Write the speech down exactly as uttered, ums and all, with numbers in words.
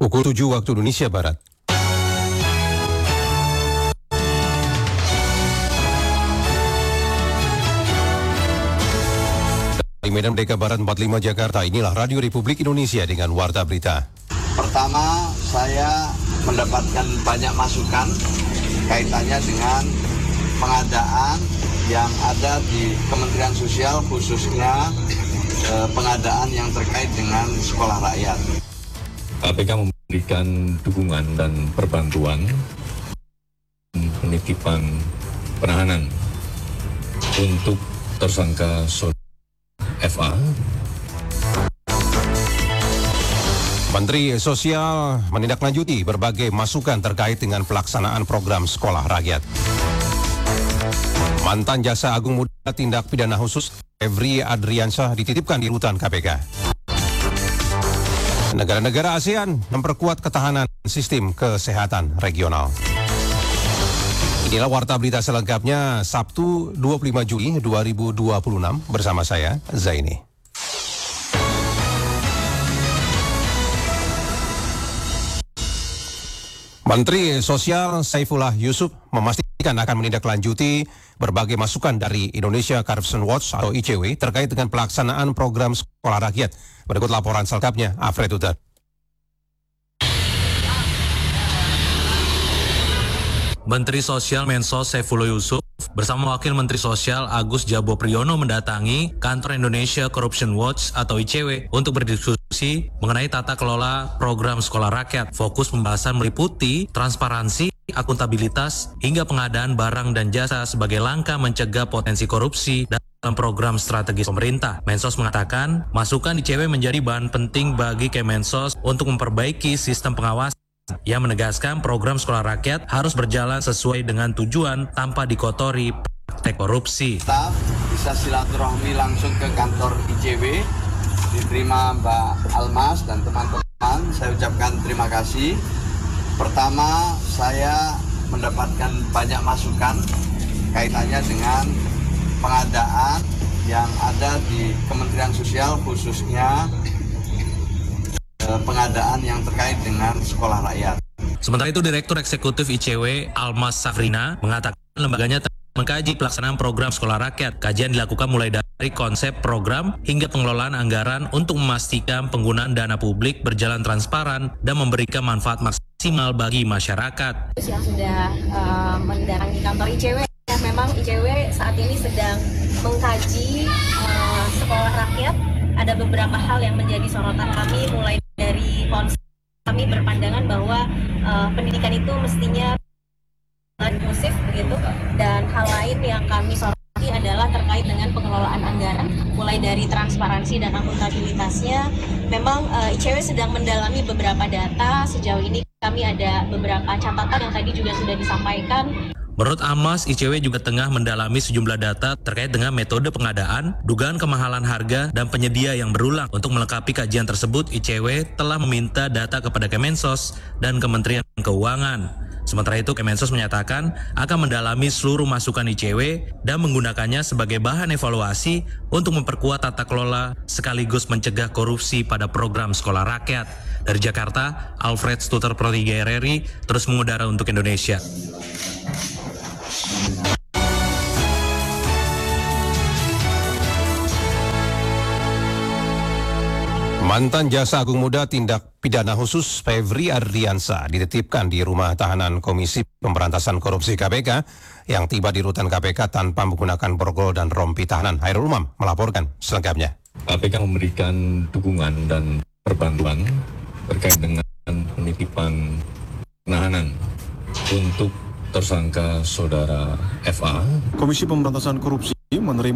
Pukul tujuh waktu Indonesia Barat. Dari Medan Merdeka Barat empat puluh lima Jakarta, inilah Radio Republik Indonesia dengan Warta Berita. Pertama, saya mendapatkan banyak masukan kaitannya dengan pengadaan yang ada di Kementerian Sosial, khususnya eh, pengadaan yang terkait dengan sekolah rakyat. K P K memberikan dukungan dan perbantuan penitipan penahanan untuk tersangka F A. Menteri Sosial menindaklanjuti berbagai masukan terkait dengan pelaksanaan program sekolah rakyat. Mantan Jaksa Agung Muda Tindak Pidana Khusus Febri Adriansyah dititipkan di rutan K P K. Negara-negara ASEAN memperkuat ketahanan sistem kesehatan regional. Inilah Warta Berita selengkapnya Sabtu dua puluh lima Juli dua ribu dua puluh enam bersama saya, Zaini. Menteri Sosial Saifullah Yusuf memastikan akan menindaklanjuti berbagai masukan dari Indonesia Corruption Watch atau I C W terkait dengan pelaksanaan program sekolah rakyat. Berikut laporan selengkapnya, Alfred Uter. Menteri Sosial Mensos Saifullah Yusuf bersama Wakil Menteri Sosial Agus Jabo Priyono mendatangi kantor Indonesia Corruption Watch atau I C W untuk berdiskusi mengenai tata kelola program sekolah rakyat. Fokus pembahasan meliputi transparansi, akuntabilitas, hingga pengadaan barang dan jasa sebagai langkah mencegah potensi korupsi dalam program strategis pemerintah. Mensos mengatakan, masukan I C W menjadi bahan penting bagi Kemensos untuk memperbaiki sistem pengawasan. Ia menegaskan program sekolah rakyat harus berjalan sesuai dengan tujuan tanpa dikotori praktek korupsi. Kita bisa silaturahmi langsung ke kantor I C W, diterima Mbak Almas dan teman-teman. Saya ucapkan terima kasih. Pertama, saya mendapatkan banyak masukan kaitannya dengan pengadaan yang ada di Kementerian Sosial, khususnya pengadaan yang terkait dengan sekolah rakyat. Sementara itu, Direktur Eksekutif I C W Almas Safrina mengatakan lembaganya telah mengkaji pelaksanaan program sekolah rakyat. Kajian dilakukan mulai dari konsep program hingga pengelolaan anggaran untuk memastikan penggunaan dana publik berjalan transparan dan memberikan manfaat maksimal bagi masyarakat. Yang sudah uh, mendatangi kantor I C W, ya, memang I C W saat ini sedang mengkaji uh, sekolah rakyat. Ada beberapa hal yang menjadi sorotan kami, mulai dari konsep kami berpandangan bahwa uh, pendidikan itu mestinya inklusif begitu, dan hal lain yang kami soroti adalah terkait dengan pengelolaan anggaran, mulai dari transparansi dan akuntabilitasnya. Memang uh, I C W sedang mendalami beberapa data. Sejauh ini kami ada beberapa catatan yang tadi juga sudah disampaikan. Menurut Almas, I C W juga tengah mendalami sejumlah data terkait dengan metode pengadaan, dugaan kemahalan harga, dan penyedia yang berulang. Untuk melengkapi kajian tersebut, I C W telah meminta data kepada Kemensos dan Kementerian Keuangan. Sementara itu, Kemensos menyatakan akan mendalami seluruh masukan I C W dan menggunakannya sebagai bahan evaluasi untuk memperkuat tata kelola sekaligus mencegah korupsi pada program sekolah rakyat. Dari Jakarta, Alfred Stuter Pro tiga R R I terus mengudara untuk Indonesia. Mantan Jaksa Agung Muda Tindak Pidana Khusus Febri Adriansyah dititipkan di rumah tahanan Komisi Pemberantasan Korupsi K P K yang tiba di rutan K P K tanpa menggunakan borgol dan rompi tahanan. Hairul Umam melaporkan selengkapnya. K P K memberikan dukungan dan perbantuan terkait dengan penitipan penahanan untuk tersangka saudara F A. Komisi Pemberantasan Korupsi menerima